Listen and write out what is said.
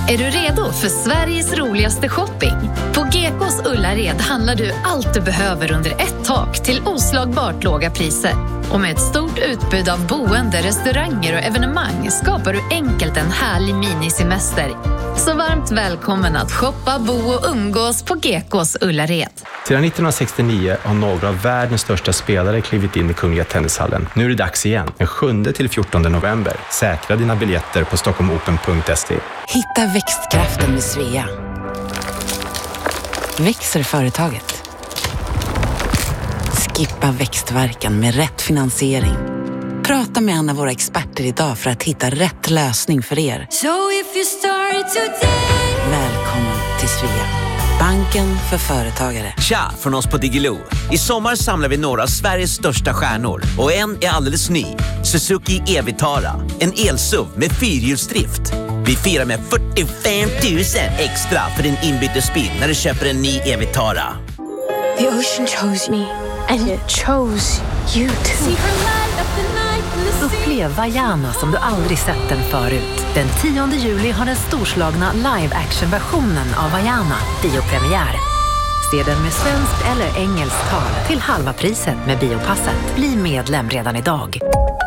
Är du redo för Sveriges roligaste shopping? På Gekås Ullared handlar du allt du behöver under ett tak till oslagbart låga priser. Och med ett stort utbud av boende, restauranger och evenemang skapar du enkelt en härlig minisemester. Så varmt välkommen att shoppa, bo och umgås på Gekås Ullared. Sedan 1969 har några av världens största spelare klivit in i Kungliga Tennishallen. Nu är det dags igen, den 7-14 november. Säkra dina biljetter på stockholmopen.se. Hitta växtkraften med Svea. Växer företaget? Skippa växtverkan med rätt finansiering. Prata med en av våra experter idag för att hitta rätt lösning för er. Välkommen till Svea. Banken för företagare. Tja, från oss på Digilo. I sommar samlar vi några av Sveriges största stjärnor. Och en är alldeles ny. Suzuki e-Vitara. En el-SUV med fyrhjulsdrift. Vi firar med 45 000 extra för din inbytesbil när du köper en ny e-Vitara. The ocean chose me. And it chose you too. Upplev Vaiana som du aldrig sett den förut. Den 10 juli har den storslagna live-action-versionen av Vaiana biopremiär. Se den med svenskt eller engelskt tal till halva priset med Biopasset. Bli medlem redan idag.